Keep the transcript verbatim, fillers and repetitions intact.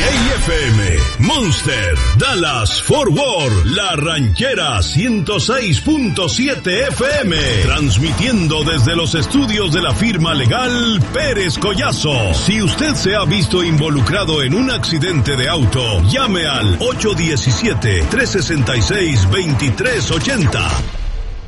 F M, Monster, Dallas, Fort Worth, La Ranchera ciento seis punto siete F M, transmitiendo desde los estudios de la firma legal Pérez Collazo. Si usted se ha visto involucrado en un accidente de auto, llame al ocho uno siete, tres seis seis, dos tres ocho cero.